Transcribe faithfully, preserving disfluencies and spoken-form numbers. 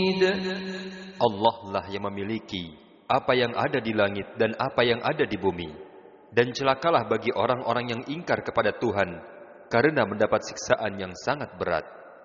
Allah lah yang memiliki apa yang ada di langit dan apa yang ada di bumi. Dan celakalah bagi orang-orang yang ingkar kepada Tuhan karena mendapat siksaan yang sangat berat.